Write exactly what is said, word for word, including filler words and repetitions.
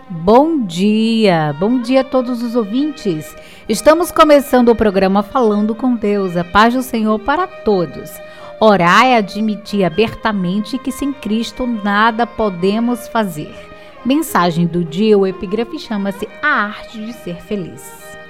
Bom dia, bom dia a todos os ouvintes. Estamos começando o programa Falando com Deus, a paz do Senhor para todos. Orar é admitir abertamente que sem Cristo nada podemos fazer. Mensagem do dia, o epígrafe chama-se A Arte de Ser Feliz.